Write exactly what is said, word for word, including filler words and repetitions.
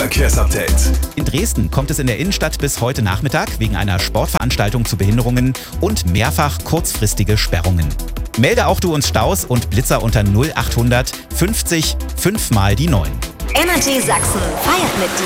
Verkehrsupdate. In Dresden kommt es in der Innenstadt bis heute Nachmittag wegen einer Sportveranstaltung zu Behinderungen und mehrfach kurzfristige Sperrungen. Melde auch du uns Staus und Blitzer unter null achthundert fünfzig fünf mal die neun. Energy Sachsen feiert mit dir.